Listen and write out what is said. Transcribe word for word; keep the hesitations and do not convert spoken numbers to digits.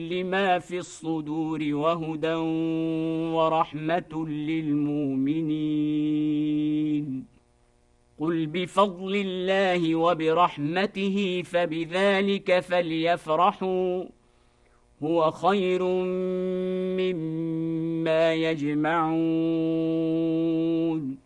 لما في الصدور وهدى ورحمة للمؤمنين. قل بفضل الله وبرحمته فبذلك فليفرحوا هو خير مما يجمعون.